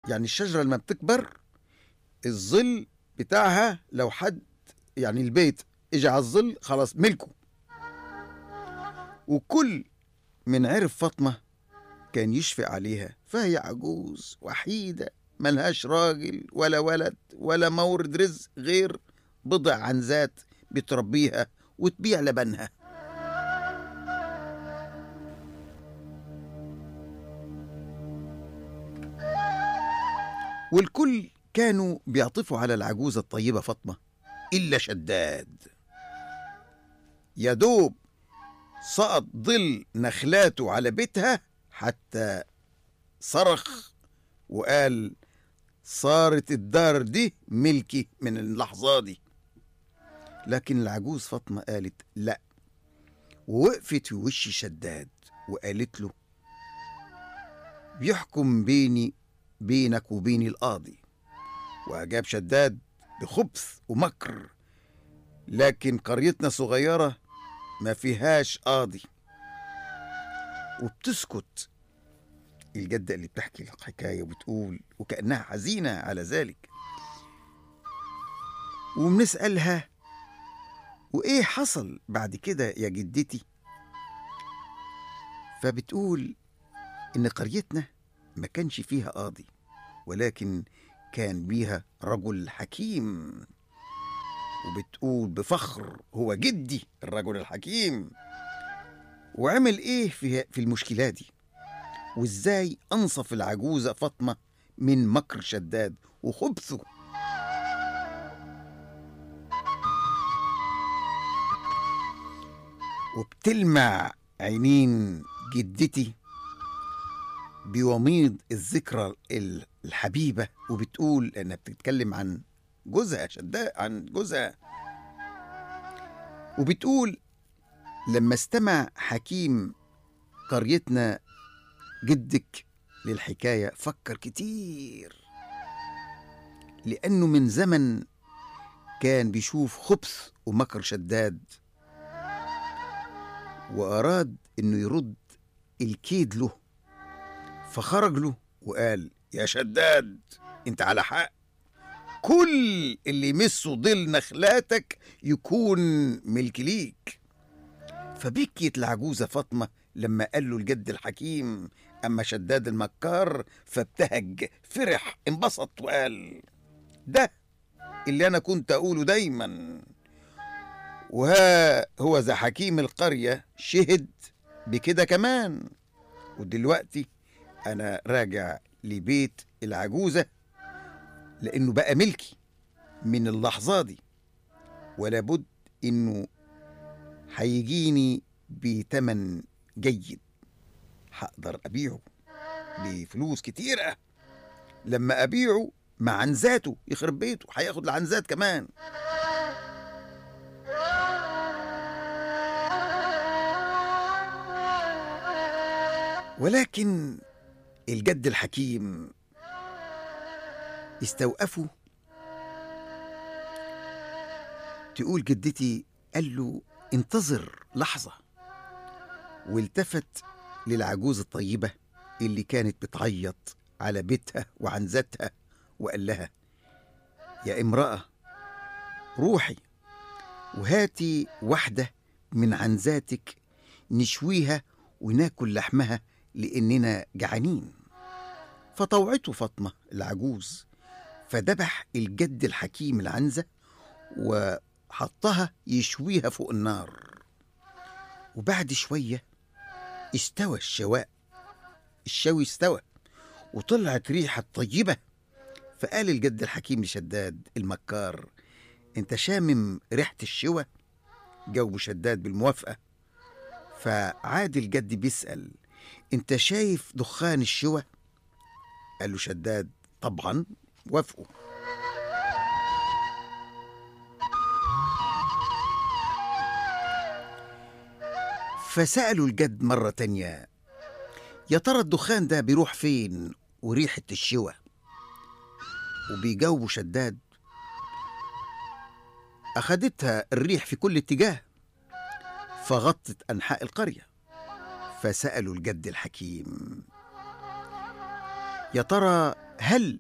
يعني الشجرة لما بتكبر الظل بتاعها، لو حد يعني البيت اجى على الظل خلاص ملكه. وكل من عرف فاطمة كان يشفق عليها، فهي عجوز وحيدة ملهاش راجل ولا ولد ولا مورد رزق غير بضع عنزات بتربيها وتبيع لبنها. والكل كانوا بيعطفوا على العجوزة الطيبة فاطمة إلا شداد. يا دوب سقط ظل نخلاته على بيتها حتى صرخ وقال: صارت الدار دي ملكي من اللحظة دي. لكن العجوز فاطمة قالت لا، ووقفت في وش شداد وقالت له: بيحكم بينك وبيني القاضي. وأجاب شداد بخبث ومكر: لكن قريتنا صغيرة ما فيهاش قاضي. وبتسكت الجدة اللي بتحكي الحكاية وبتقول وكأنها حزينة على ذلك. وبنسألها: وإيه حصل بعد كده يا جدتي؟ فبتقول إن قريتنا ما كانش فيها قاضي، ولكن كان بيها رجل حكيم. وبتقول بفخر: هو جدي الرجل الحكيم. وعمل إيه في المشكلة دي؟ وإزاي أنصف العجوزة فاطمة من مكر شداد وخبثه؟ وبتلمع عينين جدتي بوميض الذكرى الحبيبة، وبتقول أنها بتتكلم عن جوزها شداد، عن جوزها. وبتقول: لما استمع حكيم قريتنا جدك للحكاية فكر كتير، لأنه من زمن كان بيشوف خبث ومكر شداد، وأراد أنه يرد الكيد له. فخرج له وقال: يا شداد، انت على حق، كل اللي يمسوا ظل نخلاتك يكون ملك ليك. فبكيت العجوزة فاطمة لما قال له الجد الحكيم. أما شداد المكار فابتهج، فرح، انبسط وقال: ده اللي أنا كنت أقوله دايما. وها هو ذا حكيم القرية شهد بكده كمان. ودلوقتي أنا راجع لبيت العجوزة لأنه بقى ملكي من اللحظة دي، ولا بد إنه هيجيني بتمن جيد، هقدر أبيعه بفلوس كتيرة. لما أبيعه مع عنزاته يخرب بيته هياخد العنزات كمان. ولكن الجد الحكيم استوقفه. تقول جدتي: قال له: انتظر لحظة. والتفت للعجوز الطيبة اللي كانت بتعيط على بيتها وعنزتها وقال لها: يا امرأة، روحي وهاتي واحدة من عنزاتك نشويها وناكل لحمها لأننا جعانين. فطوعته فاطمة العجوز، فذبح الجد الحكيم العنزة وحطها يشويها فوق النار. وبعد شوية استوى الشوي استوى وطلعت ريحة طيبة. فقال الجد الحكيم لشداد المكار: انت شامم ريحة الشوى؟ جاوب شداد بالموافقة. فعاد الجد بيسأل: انت شايف دخان الشوى؟ قال له شداد: طبعا، وافقوا. فسألوا الجد مرة تانية: يا ترى الدخان ده بيروح فين وريحة الشوى؟ وبيجاوبوا شداد: أخدتها الريح في كل اتجاه فغطت أنحاء القرية. فسألوا الجد الحكيم: يا ترى هل